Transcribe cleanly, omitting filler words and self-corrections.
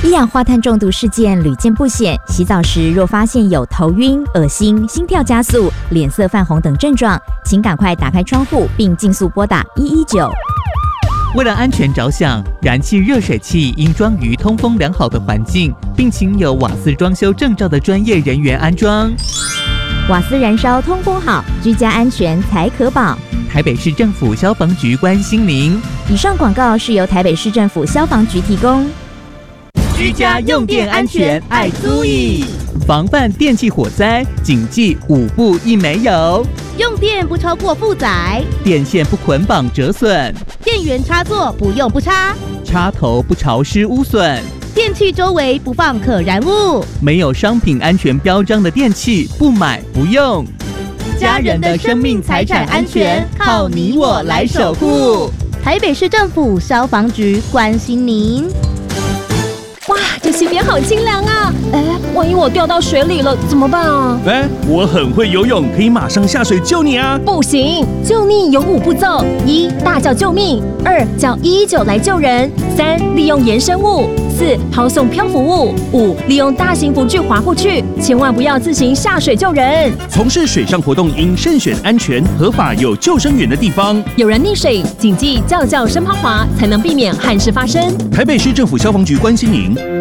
一氧化碳中毒事件屡见不鲜，洗澡时若发现有头晕、恶心、心跳加速、脸色泛红等症状，请赶快打开窗户并尽速拨打119。 为了安全着想，燃气热水器应装于通风良好的环境，并请有瓦斯装修证照的专业人员安装。 瓦斯燃烧通风好，居家安全才可保。 台北市政府消防局关心您。 以上广告是由台北市政府消防局提供。 居家用电安全爱注意，防范电器火灾，谨记5不1没有： 用电不超过负载， 电线不捆绑折损， 电源插座不用不插， 插头不潮湿污损， 电器周围不放可燃物， 没有商品安全标章的电器不买不用。家人的生命财产安全靠你我来守护。 台北市政府消防局关心您。 哇，这溪边好清凉啊！万一我掉到水里了怎么办啊？ 我很会游泳，可以马上下水救你啊！ 不行，救命有5步骤：1. 大叫救命；2. 叫119来救人；3. 利用延伸物；4. 抛送漂浮物；5. 利用大型浮具滑过去。千万不要自行下水救人。 从事水上活动应慎选安全、合法、有救生员的地方。 有人溺水，谨记叫深抛滑，才能避免憾事发生。 台北市政府消防局关心您。